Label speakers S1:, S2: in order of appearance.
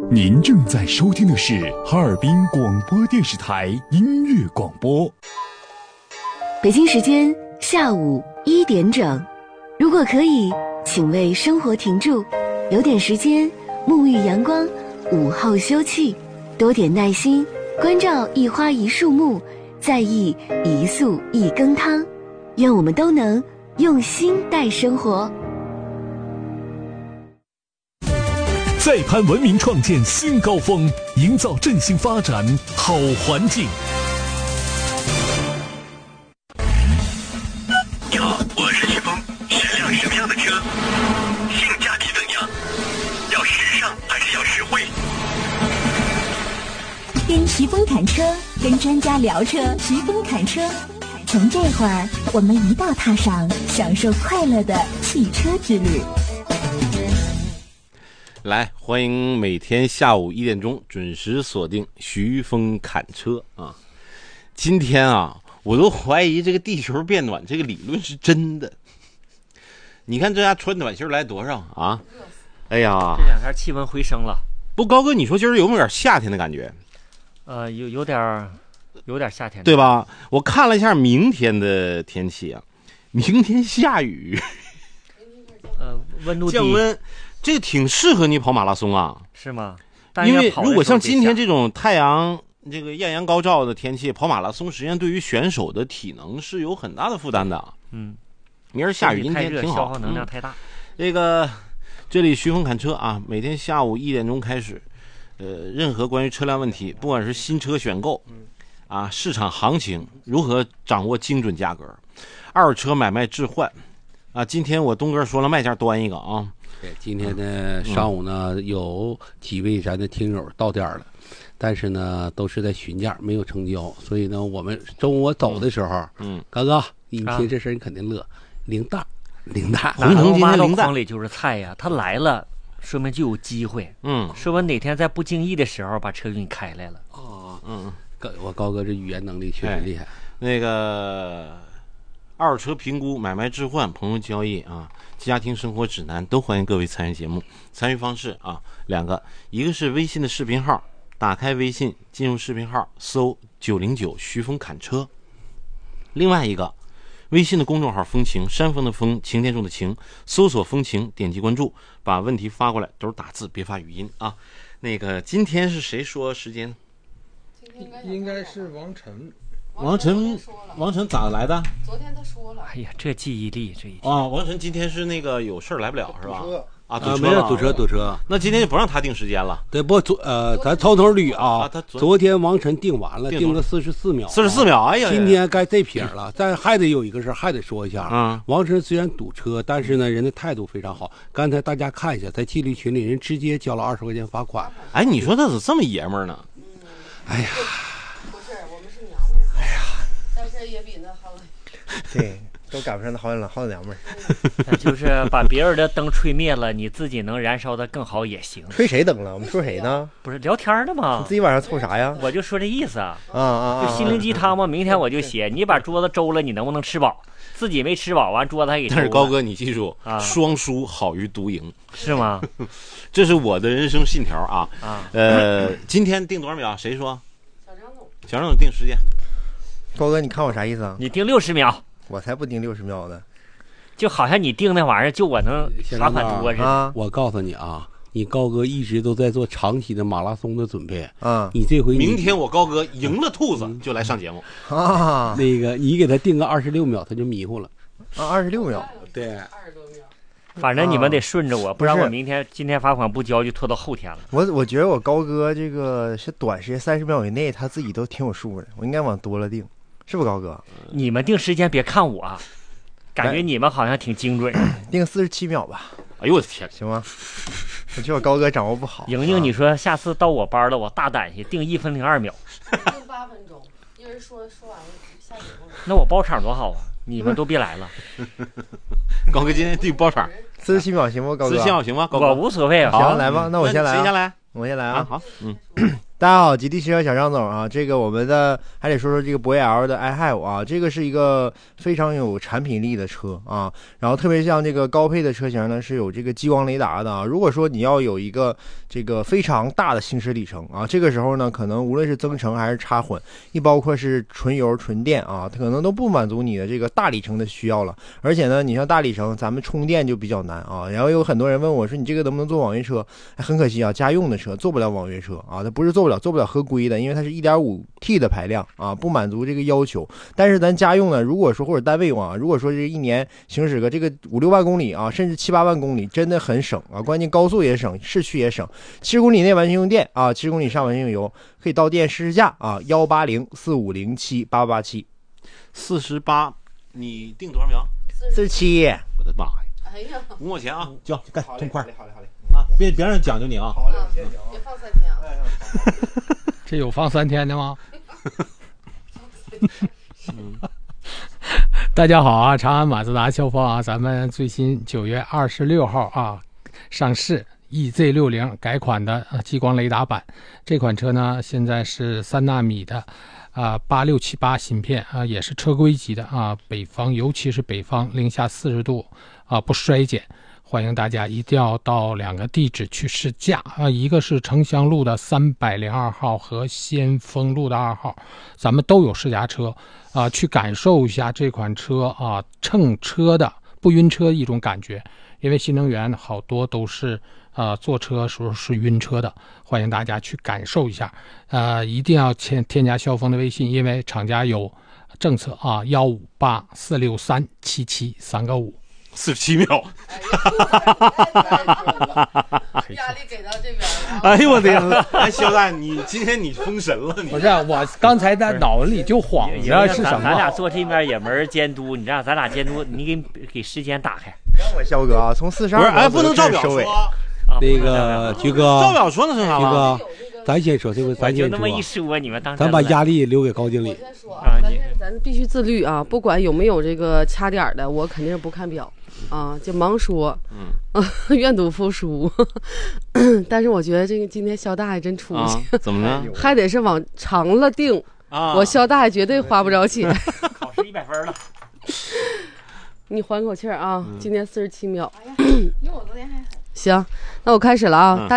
S1: 您正在收听的是哈尔滨广播电视台音乐广播。
S2: 北京时间下午1点整，如果可以，请为生活停住，留点时间沐浴阳光，午后休憩，多点耐心，关照一花一树木，在意一粟一羹汤。愿我们都能用心待生活。
S1: 再攀文明，创建新高峰，营造振兴发展好环境。
S3: 你好，我是徐峰，是辆什么样的车？性价比怎样？要时尚还是要实惠？
S4: 跟徐峰侃车，跟专家聊车，徐峰侃车。从这会儿，我们一道踏上享受快乐的汽车之旅。
S5: 来，欢迎每天下午1点钟准时锁定徐峰侃车啊！今天啊，我都怀疑这个地球变暖这个理论是真的。你看这家穿短袖来多少啊？哎呀，
S6: 这两天气温回升了。
S5: 不，高哥，你说今儿有没有点夏天的感觉？
S6: 有点夏天，
S5: 对吧？我看了一下明天的天气啊，明天下雨，
S6: 温度低，
S5: 降温。这个挺适合你跑马拉松啊，
S6: 是吗？
S5: 因为如果像今天这种太阳这个艳阳高照的天气，跑马拉松实际上对于选手的体能是有很大的负担的。明儿下雨，今天挺好，
S6: 消耗能量太大。
S5: 这里徐峰侃车啊，每天下午1点钟开始，任何关于车辆问题，不管是新车选购，市场行情如何掌握精准价格，二车买卖置换，今天我东哥说了，卖价端一个啊。
S7: 对，今天呢上午呢有几位咱的听友到店了，但是呢都是在询价，没有成交，所以呢我们中午我走的时候，刚哥你听这事你肯定乐，零蛋，
S5: 红腾今天零蛋
S6: 筐里就是菜呀，他来了，说明就有机会，说明哪天在不经意的时候把车给你开来了。
S7: 我高哥这语言能力确实厉害。
S5: 二车评估、买卖置换、朋友交易家庭生活指南都欢迎各位参与节目。参与方式2个，一个是微信的视频号，打开微信进入视频号搜909徐峰侃车，另外一个微信的公众号风情，山峰的峰，晴天中的晴，搜索风情，点击关注，把问题发过来，都是打字别发语音啊。今天是谁说时间？
S8: 应该是王晨。
S5: 王晨咋来的？
S8: 昨天他说了。
S6: 哎呀，这记忆力这一天
S5: 王晨今天是有事来不了是吧？
S7: 没有堵车。
S5: 那今天就不让他定时间了。
S7: 对，不咱偷偷捋啊。昨天王晨定完了，定个44秒。
S5: 44秒，哎呀！
S7: 今天该这撇了，但还得有一个事还得说一下。王晨虽然堵车，但是呢，人的态度非常好。刚才大家看一下，在纪律群里人直接交了20块钱罚款。
S5: 哎，你说他怎么这么爷们儿呢？
S7: 哎呀。
S8: 但是也比那好。
S9: 对，都赶不上那好娘们儿。
S6: 就是把别人的灯吹灭了，你自己能燃烧的更好也行。
S9: 吹谁灯了？我们说谁呢？
S6: 不是聊天的吗？
S9: 你自己晚上凑啥呀？
S6: 我就说这意思
S9: 就
S6: 心灵鸡汤嘛。明天我就写，你把桌子周了，你能不能吃饱？自己没吃饱，完桌子还给周了。
S5: 但是高哥，你记住双输好于独赢，
S6: 是吗？
S5: 这是我的人生信条今天定多少秒？谁说？小张总定时间。
S9: 高哥，你看我啥意思啊？
S6: 你定60秒，
S9: 我才不定60秒呢。
S6: 就好像你定那玩意儿，就我能罚款多似的。
S7: 我告诉你你高哥一直都在做长期的马拉松的准备你这回
S5: 明天我高哥赢了兔子就来上节目
S7: 你给他定个26秒，他就迷糊了
S9: 26秒，
S7: 对
S8: 20多秒。
S6: 反正你们得顺着我，不然我今天罚款不交就拖到后天了。
S9: 我觉得我高哥这个是短时间30秒以内，他自己都挺有数的，我应该往多了定。是不是高哥？
S6: 你们定时间别看我，感觉你们好像挺精准。
S9: 定47秒吧。
S5: 哎呦我的天，
S9: 行吗？我觉得我高哥掌握不好。
S6: 莹莹，你说下次到我班了，我大胆些定1分02秒。
S8: 定8分钟，一人说完了下节目。
S6: 那我包场多好啊！你们都别来了。
S5: 高哥今天定包场
S9: 47秒行不？高哥
S5: 47秒行吗？高哥
S6: 我无所谓
S9: 行，来吧，那我先来。
S5: 谁先来？
S9: 我先来啊。
S5: 好，
S9: 大家好，极地汽车小张总啊，这个我们的还得说说这个博越 L 的 iHave 啊，这个是一个非常有产品力的车啊，然后特别像这个高配的车型呢是有这个激光雷达的啊，如果说你要有一个这个非常大的行驶里程啊，这个时候呢可能无论是增程还是插混，亦包括是纯油纯电啊，它可能都不满足你的这个大里程的需要了，而且呢你像大里程咱们充电就比较难啊，然后有很多人问我说你这个能不能做网约车，很可惜啊，家用的车做不了网约车啊，它不是做不了合规的，因为它是 1.5T 的排量啊，不满足这个要求。但是咱家用呢，如果说或者单位用啊，如果说这一年行驶个这个5-6万公里啊，甚至7-8万公里，真的很省啊，关键高速也省，市区也省。70公里内完全用电啊，70公里上完全用油，可以到店试试驾啊，18045078887。
S5: 48，你定多少秒
S9: ？47。
S5: 我的妈呀！
S8: 哎呀
S5: ，5毛钱啊，交干痛快。
S9: 好嘞。
S5: 啊，别人讲究你啊。
S9: 好嘞，别
S8: 放3天啊。
S10: 这有放3天的吗？大家好啊，长安马自达校方啊，咱们最新9月26号啊上市 EZ60 改款的激光雷达版。这款车呢，现在是3纳米的8678芯片啊，也是车规级的啊。北方尤其是北方零下40度啊不衰减。欢迎大家一定要到2个地址去试驾啊，一个是城乡路的302号和先锋路的2号，咱们都有试驾车啊，去感受一下这款车啊乘车的不晕车一种感觉，因为新能源好多都是坐车时候是晕车的，欢迎大家去感受一下一定要添加校风的微信，因为厂家有政策啊，158463773个5。
S5: 47秒，
S8: 压力给到这边了。
S5: 哎呦我的天！哎，肖大，你今天你封神了，你
S10: 不是我刚才在脑子里就晃着是什么？
S6: 咱俩坐这边也没人监督，你让咱俩监督，你给时间打开。
S9: 让我肖哥啊，从42
S5: 不是哎，不能照表说。
S7: 那个菊哥，
S5: 照表说那是啥？
S7: 菊哥，咱先说这个，咱先
S6: 就那么一说，你们当
S7: 咱把压力留给高经理。
S8: 咱必须自律啊！不管有没有这个掐点的，我肯定是不看表啊，就盲说，愿赌服输。但是我觉得这个今天肖大爷真出息，
S5: 怎么了？
S8: 还得是往长了定啊！我肖大爷绝对花不着钱。
S6: 考试100分了。
S8: 你缓口气啊！今天47秒。
S11: 比我昨天还狠。
S8: 行，那我开始了啊！